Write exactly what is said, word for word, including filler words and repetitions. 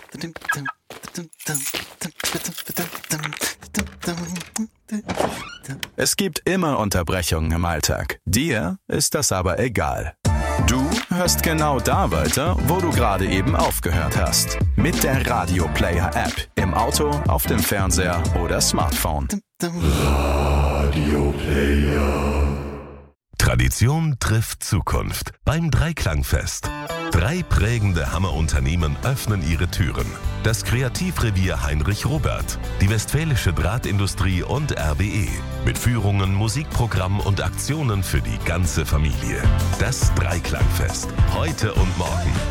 Es gibt immer Unterbrechungen im Alltag. Dir ist das aber egal. Du hörst genau da weiter, wo du gerade eben aufgehört hast. Mit der Radio Player App. Im Auto, auf dem Fernseher oder Smartphone. Radio Player. Tradition trifft Zukunft beim Dreiklangfest. Drei prägende Hammerunternehmen öffnen ihre Türen. Das Kreativrevier Heinrich Robert, die Westfälische Drahtindustrie und R W E. Mit Führungen, Musikprogramm und Aktionen für die ganze Familie. Das Dreiklangfest. Heute und morgen.